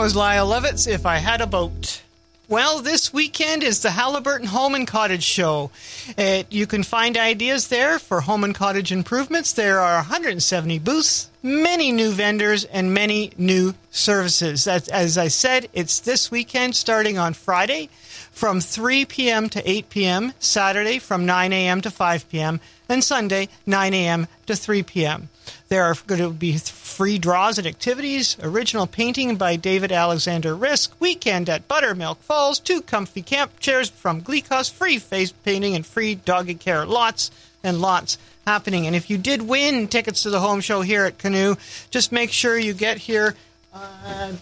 was Lyle Lovitz, If I Had a Boat. Well, this weekend is the Halliburton Home and Cottage Show. You can find ideas there for home and cottage improvements. There are 170 booths, many new vendors, and many new services. As I said, it's this weekend starting on Friday from 3 p.m. to 8 p.m., Saturday from 9 a.m. to 5 p.m., and Sunday 9 a.m. to 3 p.m. There are going to be free draws and activities, original painting by David Alexander Risk, weekend at Buttermilk Falls, 2 comfy camp chairs from Gleekos, free face painting, and free doggy care. Lots and lots happening. And if you did win tickets to the home show here at Canoe, just make sure you get here by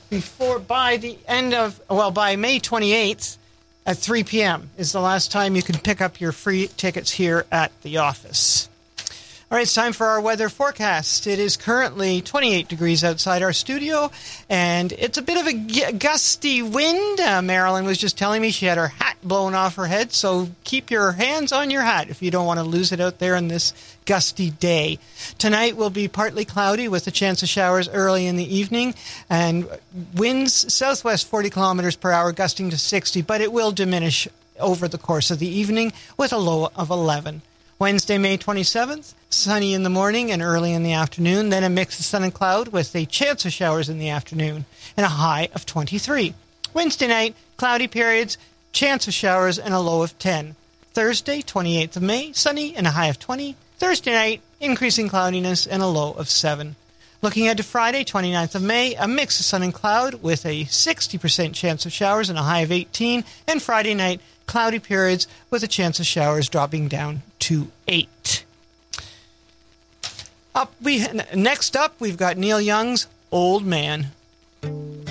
May 28th at 3 p.m. is the last time you can pick up your free tickets here at the office. All right, it's time for our weather forecast. It is currently 28 degrees outside our studio, and it's a bit of a gusty wind. Marilyn was just telling me she had her hat blown off her head, so keep your hands on your hat if you don't want to lose it out there in this gusty day. Tonight will be partly cloudy with a chance of showers early in the evening, and winds southwest 40 kilometers per hour, gusting to 60, but it will diminish over the course of the evening with a low of 11. Wednesday, May 27th, sunny in the morning and early in the afternoon, then a mix of sun and cloud with a chance of showers in the afternoon and a high of 23. Wednesday night, cloudy periods, chance of showers and a low of 10. Thursday, 28th of May, sunny and a high of 20. Thursday night, increasing cloudiness and a low of 7. Looking ahead to Friday, 29th of May, a mix of sun and cloud with a 60% chance of showers and a high of 18. And Friday night, cloudy periods with a chance of showers dropping down to 8. Next up, we've got Neil Young's Old Man.